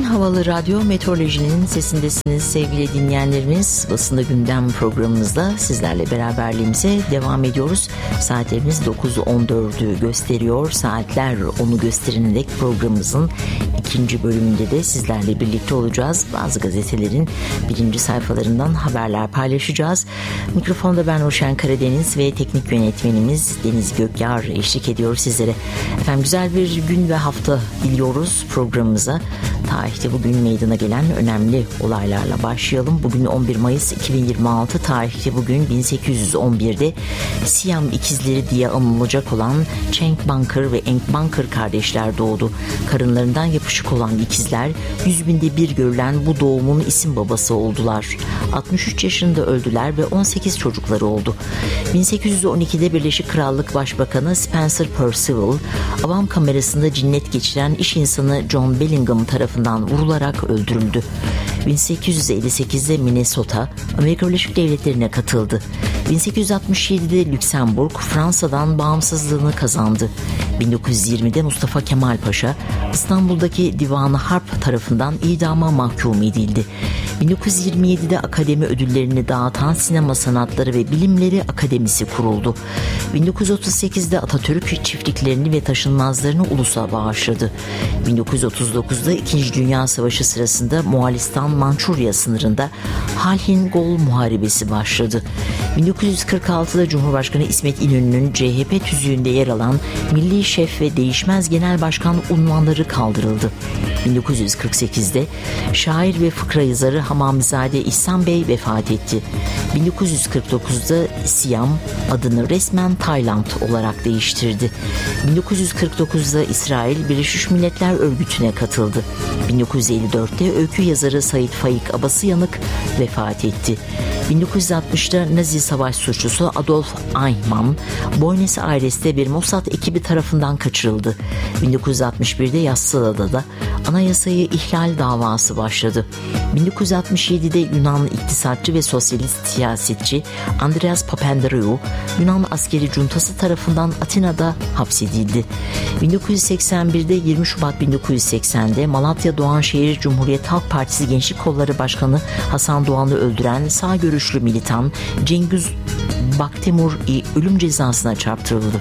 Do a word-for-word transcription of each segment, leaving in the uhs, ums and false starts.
Havalı Radyo Meteoroloji'nin sesindesiniz sevgili dinleyenlerimiz. Basında Gündem programımızda sizlerle beraberliğimize devam ediyoruz. Saatlerimiz dokuz on dördü gösteriyor. Saatler onu gösterene dek programımızın ikinci bölümünde de sizlerle birlikte olacağız. Bazı gazetelerin birinci sayfalarından haberler paylaşacağız. Mikrofonda ben Roşen Karadeniz ve teknik yönetmenimiz Deniz Gökyar eşlik ediyor sizlere. Efendim güzel bir gün ve hafta diliyoruz programımıza. Tarihte bugün meydana gelen önemli olaylarla başlayalım. Bugün on bir Mayıs iki bin yirmi altı, tarihte bugün bin sekiz yüz on birde Siam ikizleri diye anılacak olan Cheng Bunker ve Eng Bunker kardeşler doğdu. Karınlarından yapışık olan ikizler yüz binde bir görülen bu doğumun isim babası oldular. altmış üç yaşında öldüler ve on sekiz çocukları oldu. bin sekiz yüz on ikide Birleşik Krallık Başbakanı Spencer Perceval, avam kamerasında cinnet geçiren iş insanı John Bellingham tarafından vurularak öldürüldü. bin sekiz yüz elli sekizde Minnesota, Amerika Birleşik Devletleri'ne katıldı. bin sekiz yüz altmış yedide Lüksemburg, Fransa'dan bağımsızlığını kazandı. bin dokuz yüz yirmide Mustafa Kemal Paşa, İstanbul'daki Divan-ı Harp tarafından idama mahkum edildi. bin dokuz yüz yirmi yedide akademi ödüllerini dağıtan Sinema Sanatları ve Bilimleri Akademisi kuruldu. bin dokuz yüz otuz sekizde Atatürk çiftliklerini ve taşınmazlarını ulusa bağışladı. bin dokuz yüz otuz dokuzda İkinci Dünya Savaşı sırasında Moğolistan-Mançurya sınırında Halhin-Gol Muharebesi başladı. bin dokuz yüz kırk altıda Cumhurbaşkanı İsmet İnönü'nün C H P tüzüğünde yer alan Milli Şef ve Değişmez Genel Başkan unvanları kaldırıldı. bin dokuz yüz kırk sekizde şair ve fıkra yazarı Hamamizade İhsan Bey vefat etti. bin dokuz yüz kırk dokuzda Siam adını resmen Tayland olarak değiştirdi. bin dokuz yüz kırk dokuzda İsrail Birleşmiş Milletler Örgütü'ne katıldı. bin dokuz yüz elli dörtte öykü yazarı Said Faik Abasıyanık vefat etti. bin dokuz yüz altmışta Nazi savaş suçlusu Adolf Eichmann, Buenos Aires'te bir Mossad ekibi tarafından kaçırıldı. bin dokuz yüz altmış birde Yassıada'da anayasayı ihlal davası başladı. bin dokuz yüz altmış yedide Yunan iktisatçı ve sosyalist siyasetçi Andreas Papandreou, Yunan askeri cuntası tarafından Atina'da hapsedildi. bin dokuz yüz seksen birde yirmi Şubat bin dokuz yüz seksende Malatya Doğanşehir Cumhuriyet Halk Partisi Gençlik Kolları Başkanı Hasan Doğan'ı öldüren sağ görüşlü militan Cengiz Baktemur ölüm cezasına çarptırıldı.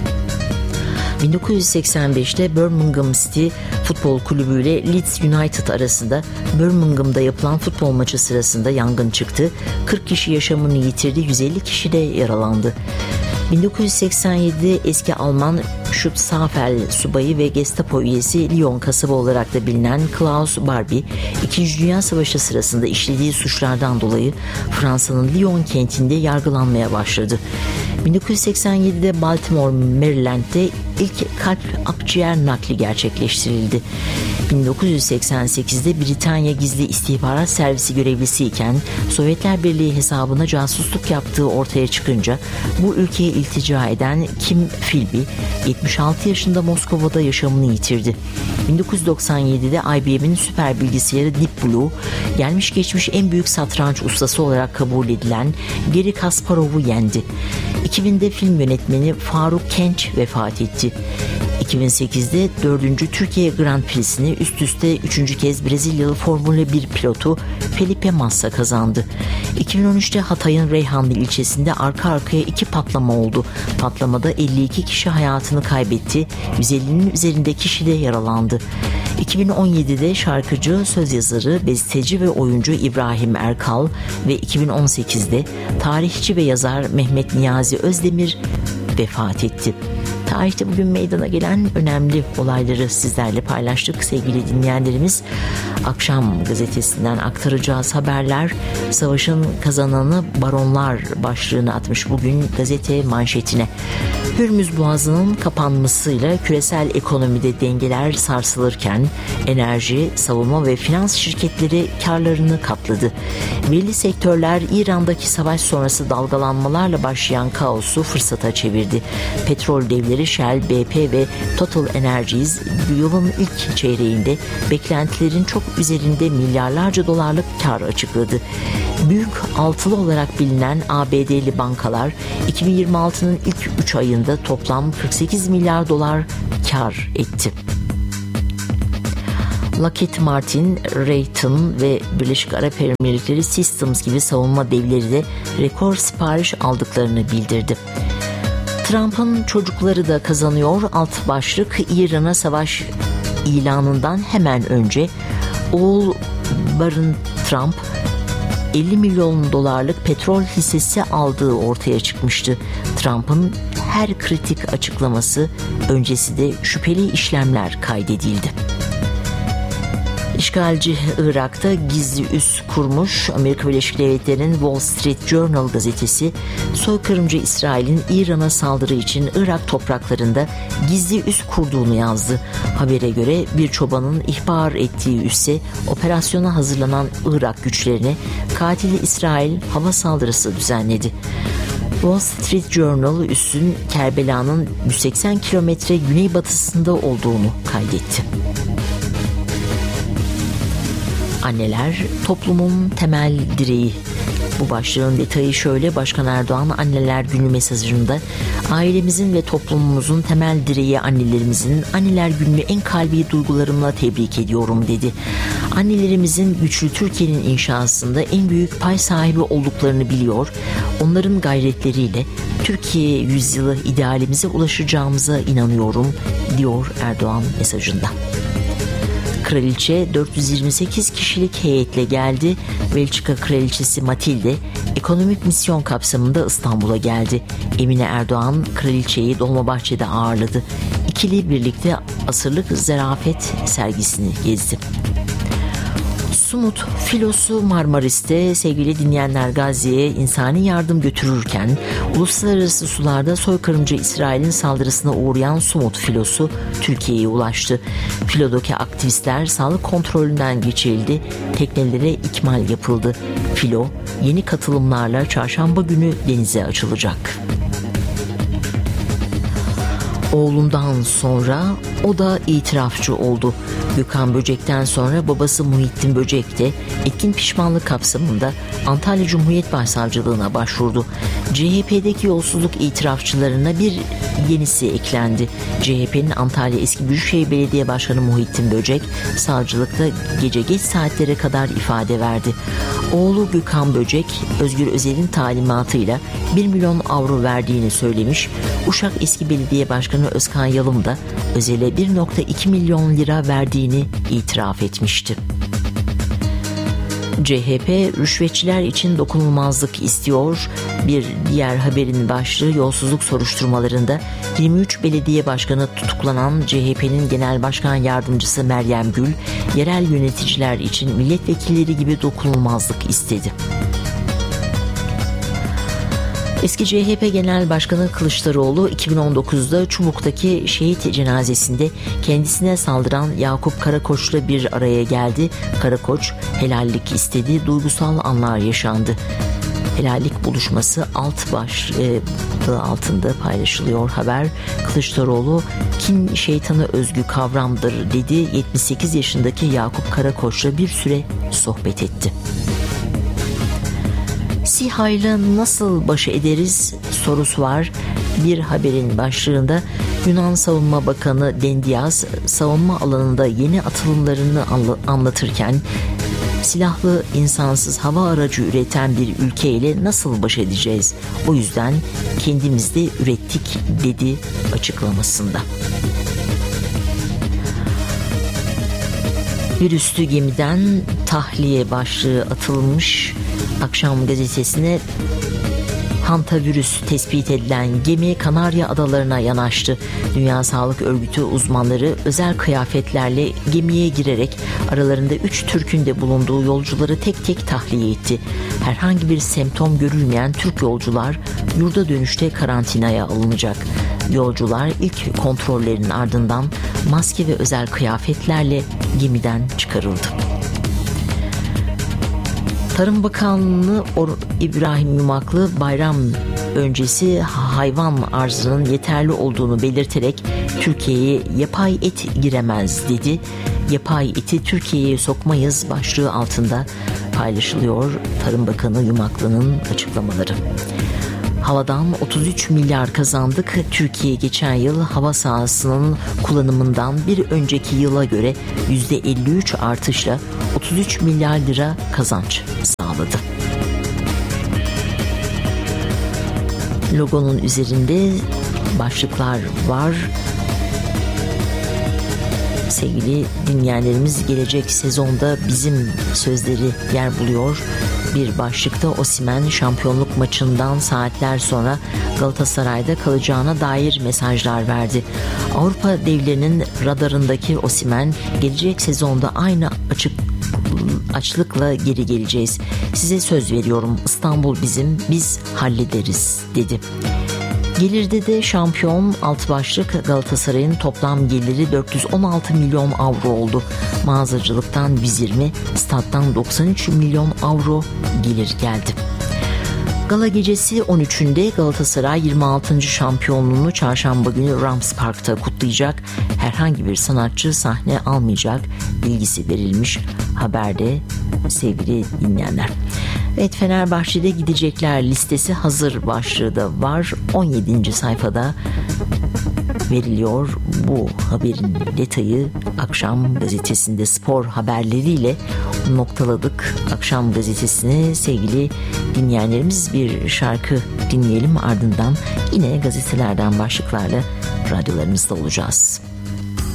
bin dokuz yüz seksen beşte Birmingham City Futbol Kulübü ile Leeds United arasında Birmingham'da yapılan futbol maçı sırasında yangın çıktı. kırk kişi yaşamını yitirdi, yüz elli kişi de yaralandı. bin dokuz yüz seksen yedide eski Alman Schutzstaffel subayı ve Gestapo üyesi Lyon kasabı olarak da bilinen Klaus Barbie, İkinci Dünya Savaşı sırasında işlediği suçlardan dolayı Fransa'nın Lyon kentinde yargılanmaya başladı. bin dokuz yüz seksen yedide Baltimore, Maryland'de ilk kalp akciğer nakli gerçekleştirildi. bin dokuz yüz seksen sekizde Britanya Gizli İstihbarat Servisi görevlisiyken Sovyetler Birliği hesabına casusluk yaptığı ortaya çıkınca bu ülkeye iltica eden Kim Philby yetmiş altı yaşında Moskova'da yaşamını yitirdi. bin dokuz yüz doksan yedide I B M'in süper bilgisayarı Deep Blue, gelmiş geçmiş en büyük satranç ustası olarak kabul edilen Garry Kasparov'u yendi. iki binde film yönetmeni Faruk Kenç vefat etti. iki bin sekizde dördüncü Türkiye Grand Prix'sini üst üste üçüncü kez Brezilyalı Formula bir pilotu Felipe Massa kazandı. iki bin on üçte Hatay'ın Reyhanlı ilçesinde arka arkaya iki patlama oldu. Patlamada elli iki kişi hayatını kaybetti, yüz ellinin üzerinde kişi de yaralandı. iki bin on yedide şarkıcı, söz yazarı, besteci ve oyuncu İbrahim Erkal ve iki bin on sekizde tarihçi ve yazar Mehmet Niyazi Özdemir vefat etti. Tarihte bugün meydana gelen önemli olayları sizlerle paylaştık sevgili dinleyenlerimiz. Akşam gazetesinden aktaracağız haberler. Savaşın kazananı baronlar başlığını atmış bugün gazete manşetine. Hürmüz Boğazı'nın kapanmasıyla küresel ekonomide dengeler sarsılırken enerji, savunma ve finans şirketleri karlarını katladı. Belli sektörler İran'daki savaş sonrası dalgalanmalarla başlayan kaosu fırsata çevirdi. Petrol devleri Shell, B P ve Total Energies yılın ilk çeyreğinde beklentilerin çok üzerinde milyarlarca dolarlık kar açıkladı. Büyük altılı olarak bilinen A B D'li bankalar iki bin yirmi altının ilk üç ayında toplam kırk sekiz milyar dolar kar etti. Lockheed Martin, Raytheon ve Birleşik Arap Emirlikleri Systems gibi savunma devleri de rekor sipariş aldıklarını bildirdi. Trump'ın çocukları da kazanıyor alt başlık İran'a savaş ilanından hemen önce oğul Barron Trump elli milyon dolarlık petrol hissesi aldığı ortaya çıkmıştı. Trump'ın her kritik açıklaması öncesi de şüpheli işlemler kaydedildi. İşgalci Irak'ta gizli üs kurmuş. Amerika Birleşik Devletleri'nin Wall Street Journal gazetesi soykırımcı İsrail'in İran'a saldırı için Irak topraklarında gizli üs kurduğunu yazdı. Habere göre bir çobanın ihbar ettiği üsse operasyona hazırlanan Irak güçlerine katili İsrail hava saldırısı düzenledi. Wall Street Journal üssün Kerbela'nın yüz seksen kilometre güneybatısında olduğunu kaydetti. Anneler toplumun temel direği. Bu başlığın detayı şöyle: Başkan Erdoğan Anneler Günü mesajında ailemizin ve toplumumuzun temel direği annelerimizin Anneler Günü'nü en kalbi duygularımla tebrik ediyorum dedi. Annelerimizin güçlü Türkiye'nin inşasında en büyük pay sahibi olduklarını biliyor. Onların gayretleriyle Türkiye yüzyılı idealimize ulaşacağımıza inanıyorum diyor Erdoğan mesajında. Kraliçe dört yüz yirmi sekiz kişilik heyetle geldi. Belçika Kraliçesi Matilde ekonomik misyon kapsamında İstanbul'a geldi. Emine Erdoğan Kraliçeyi Dolmabahçe'de ağırladı. İkili birlikte asırlık zarafet sergisini gezdi. Sumut filosu Marmaris'te sevgili dinleyenler Gazze'ye insani yardım götürürken uluslararası sularda soykırımcı İsrail'in saldırısına uğrayan Sumut filosu Türkiye'ye ulaştı. Filodaki aktivistler sağlık kontrolünden geçirildi. Teknelere ikmal yapıldı. Filo yeni katılımlarla çarşamba günü denize açılacak. Oğlundan sonra o da itirafçı oldu. Gökhan Böcek'ten sonra babası Muhittin Böcek de etkin pişmanlık kapsamında Antalya Cumhuriyet Başsavcılığına başvurdu. C H P'deki yolsuzluk itirafçılarına bir yenisi eklendi. C H P'nin Antalya Eski Büyükşehir Belediye Başkanı Muhittin Böcek savcılıkta gece geç saatlere kadar ifade verdi. Oğlu Gökhan Böcek, Özgür Özel'in talimatıyla bir milyon avro verdiğini söylemiş. Uşak Eski Belediye Başkanı Özkan Yalım da Özel'e bir virgül iki milyon lira verdiğini itiraf etmişti. C H P rüşvetçiler için dokunulmazlık istiyor. Bir diğer haberin başlığı yolsuzluk soruşturmalarında yirmi üç belediye başkanı tutuklanan C H P'nin Genel Başkan Yardımcısı Meryem Gül, yerel yöneticiler için milletvekilleri gibi dokunulmazlık istedi. Eski C H P Genel Başkanı Kılıçdaroğlu iki bin on dokuzda Çubuk'taki şehit cenazesinde kendisine saldıran Yakup Karakoç'la bir araya geldi. Karakoç helallik istedi, duygusal anlar yaşandı. Helallik buluşması alt başlığı altında paylaşılıyor haber. Kılıçdaroğlu kin şeytana özgü kavramdır dedi. yetmiş sekiz yaşındaki Yakup Karakoç'la bir süre sohbet etti. SİHA'yla nasıl baş ederiz sorusu var. Bir haberin başlığında Yunan Savunma Bakanı Dendias savunma alanında yeni atılımlarını anlatırken silahlı insansız hava aracı üreten bir ülkeyle nasıl baş edeceğiz? O yüzden kendimiz de ürettik dedi açıklamasında. Virüslü gemiden tahliye başlığı atılmış. Akşam gazetesine hantavirüs tespit edilen gemi Kanarya Adalarına yanaştı. Dünya Sağlık Örgütü uzmanları özel kıyafetlerle gemiye girerek aralarında üç Türk'ün de bulunduğu yolcuları tek tek tahliye etti. Herhangi bir semptom görülmeyen Türk yolcular yurda dönüşte karantinaya alınacak. Yolcular ilk kontrollerin ardından maske ve özel kıyafetlerle gemiden çıkarıldı. Tarım Bakanlığı İbrahim Yumaklı bayram öncesi hayvan arzının yeterli olduğunu belirterek Türkiye'ye yapay et giremez dedi. Yapay eti Türkiye'ye sokmayız başlığı altında paylaşılıyor Tarım Bakanı Yumaklı'nın açıklamaları. Havadan otuz üç milyar kazandık. Türkiye geçen yıl hava sahasının kullanımından bir önceki yıla göre yüzde elli üç artışla otuz üç milyar lira kazanç sağladı. Logonun üzerinde başlıklar var. Sevgili dinleyenlerimiz, gelecek sezonda bizim sözleri yer buluyor. Bir başlıkta Osimhen şampiyonluk maçından saatler sonra Galatasaray'da kalacağına dair mesajlar verdi. Avrupa devlerinin radarındaki Osimhen, gelecek sezonda aynı açık açlıkla geri geleceğiz. Size söz veriyorum, İstanbul bizim, biz hallederiz dedi. Gelirde de şampiyon alt başlık Galatasaray'ın toplam geliri dört yüz on altı milyon avro oldu. Mağazacılıktan yüz yirmi, stat'tan doksan üç milyon avro gelir geldi. Gala gecesi on üçünde Galatasaray yirmi altıncı şampiyonluğunu çarşamba günü Rams Park'ta kutlayacak. Herhangi bir sanatçı sahne almayacak bilgisi verilmiş haberde sevgili dinleyenler. Evet, Fenerbahçe'de gidecekler listesi hazır başlığı da var. on yedinci sayfada veriliyor bu haberin detayı. Akşam gazetesinde spor haberleriyle noktaladık akşam gazetesini. Sevgili dinleyenlerimiz, bir şarkı dinleyelim, ardından yine gazetelerden başlıklarla radyolarınızda olacağız.